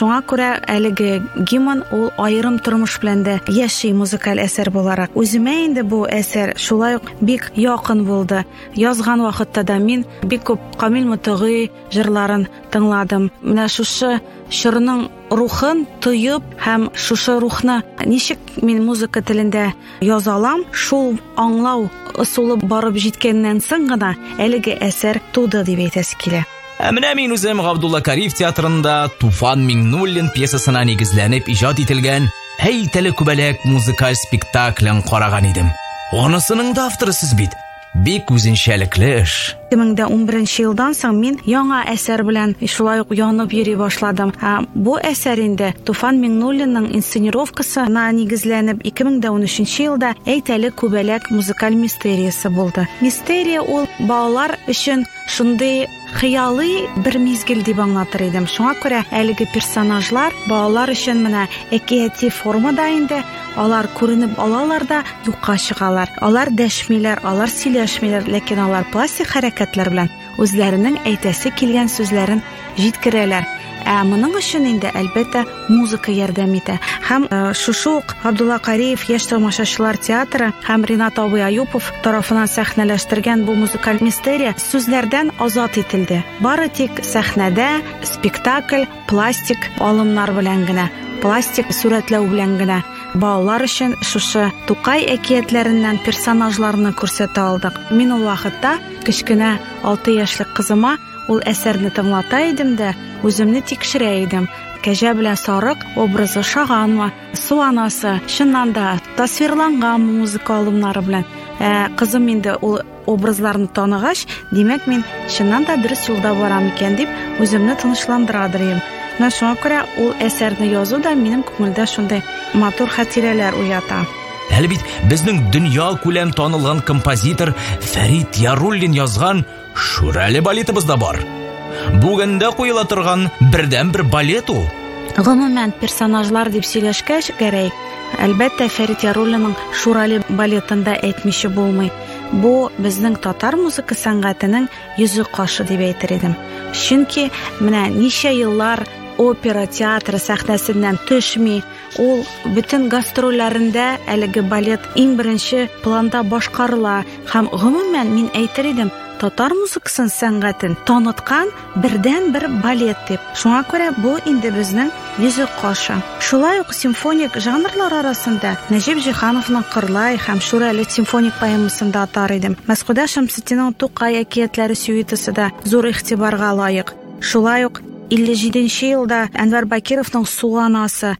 Шуңа күрә әлеге гимн ул аерым тормыш белән дә яши музыкаль әсәр буларак. Үземә инде бу әсәр шулай ук бик якын булды. Язган вакытта да мин бик күп Камил Мутыгый җырларын тыңладым. Менә шушы чорның рухын тоеп һәм шушы рухны ничек мин музыка телендә яза алам, шул аңлау ысулы барып җиткәннән соң гына әлеге әсәр туды дип әйтәсе килә. Менә мин үзем Габдулла Кариев театрында Туфан Миңнуллин пьесасына нигезләнеп иҗат ителгән «Әйтеле күбәләк» музыкаль спектаклен караган идем. Анысының да авторы сез бит. Бик үзенчәлекле эш. 2011 елдан соң мин яңа әсәр белән шулай ук янып йөри башладым. Бу әсәр инде Туфан Миңнуллинның инсценировкасына нигезләнеп 2013 елда «Әйтеле күбәләк» музыкаль мистериясе булды. Мистерия ул балалар өчен шундый хыялый бер мизгел дип аңлатыр идем. Шуңа күрә әлеге персонажлар балалар өчен менә әкияти формада инде алар күренеп алалар да юкка чыгалар. Алар дәшмиләр, алар сөйләшмиләр, ләкин алар пластик хәрәкәтләр белән үзләренең әйтәсе килгән сүзләрен җиткерәләр. Моның өчен инде әлбәттә музыка ярдәм итә. Һәм шушы ук Габдулла Кариев яшь тамашачылар театры һәм Ринат Абый Аюпов тарафыннан сәхнәләштергән бу музыкаль мистерия сүзләрдән азат ителде. Бары тик сәхнәдә спектакль пластик алымнар белән генә, пластик сүрәтләү белән генә балалар өчен шушы Тукай әкиятләреннән персонажларны күрсәтә алдык. Мин ул вакытта кечкенә 6 яшьлек кызыма ул әсәрне тыңлата идем дә үземне тикшерә идем. Кәҗә белән сарык образы шаганмы, су анасы чыннан да тасвирланган музыка алымнары белән. Кызым инде ул образларны таныгач, димәк мин чыннан да дөрес юлда барам икән дип үземне тынычландырадыр идем. Шуңа күрә ул әсәрне язу да минем күңелдә шундый матур хатирәләр уята. Әле бит безнең дөнья күләм танылган композитор Фәрит Яруллин язган Шүрәле балетыбыз да бар. Бүгендә куела торган бердән-бер балет ул. Гомумән персонажлар дип сөйләшкәч кирәк. Әлбәттә Фәрит Яруллинның Шүрәле балетында әйтмичә булмый. Бу безнең татар музыка сәнгатенең йөзе кашы дип әйтер идем. Чөнки менә ничә еллар опера театры сәхнәсеннән төшми, ул бөтен гастрольләрендә әлеге балет иң беренче планда башкарыла һәм гомумән мин әйтер идем, татар музыкасын сәнгатен таныткан бердән-бер балет дип. Шуңа күрә бу инде безнең йөзе кашы. Шулай ук симфоник жанрлар арасында Нәҗип Җиһановның Кырлай һәм Шүрәле симфоник поэмасында атар идем. Мәскәүдә Шәмсетдинның Тукай әкиятләре сюитасы да зур игътибарга лаек. Шулай ук 57 елда Әнвәр Бакировның Су анасы,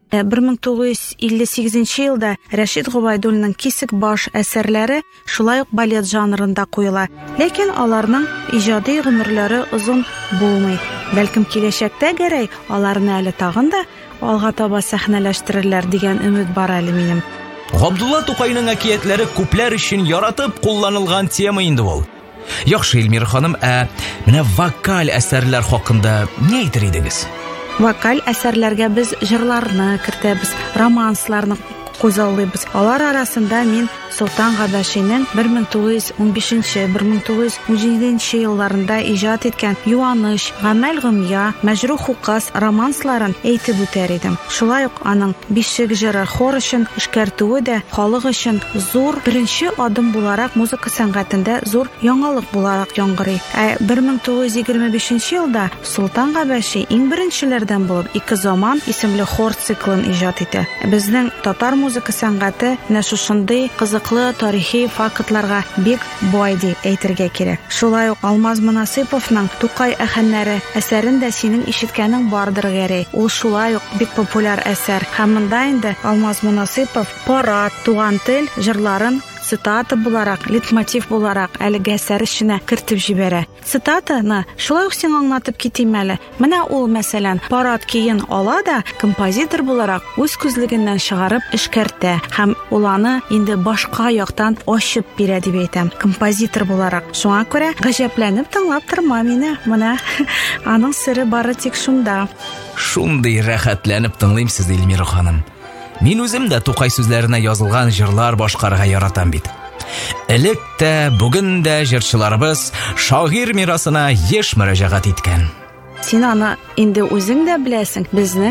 1958 елда Рәшит Губайдуллинның Кисек баш әсәрләре шулай ук балет жанрында куела. Ләкин аларның иҗади гомерләре озын булмый. Бәлкем киләчәктә гәрәй аларны әле тагын да алга таба сәхнәләштерерләр дигән өмет бар әле минем. Габдулла Тукайның әкиятләре күпләр өчен яратып кулланылган тема инде ул. Яхшы, Илмира ханым, менә вокаль әсәрләр хакында ни әйтер идегез? Вокаль әсәрләргә без җырларны кертәбез, романсларны күзаллыйбыз. Алар арасында мин Солтан Габашиның 1915-1917 елларында иҗат иткән Юаныч, Гамәл Гымя, Мәҗрух Указ романсларын әйтеп үтәр идем. Шулай ук аның Бишек җыры хор өчен эшкәртүе дә халык өчен зур беренче адым буларак музыка сәнгатендә зур яңалык буларак яңгырый. 1925 елда Солтан Габаши иң беренчеләрдән булып Ике заман исемле хор циклын иҗат итә. Безнең татар музыка сәнгате менә шушындый кызыклы тарихи фактларга бик бай дип әйтергә кирәк. Шулай ук Алмаз Мөнасыйповның Тукай әһәннәре әсәрен дә синең ишеткәнең бардыр гәрәй. Ул шулай ук бик популяр әсәр. Һәм монда инде Алмаз Мөнасыйпов парад, туган тел җырларын цитата буларак, лейтмотив буларак әлеге әсәр эченә кертеп җибәрә. Цитатаны шулай ук син аңлатып китим әле. Менә ул мәсәлән парад киен ала да композитор буларак үз күзлегеннән чыгарып эшкәртә һәм ул аны инде башка яктан ачып бирә дип әйтәм. Композитор буларак. Шуңа күрә гаҗәпләнеп тыңлап торма мине. Менә аның сыры бары тик шунда. Шундый рәхәтләнеп тыңлыйм сез, Илмира ханым. Мин үзем дә Тукай сүзләренә язылган җырлар башкарга яратам бит. Элек тә, бүген дә җырчыларыбыз шагыйрь мирасына еш мөрәҗәгать иткән. Син аны инде үзең дә беләсең. Безнең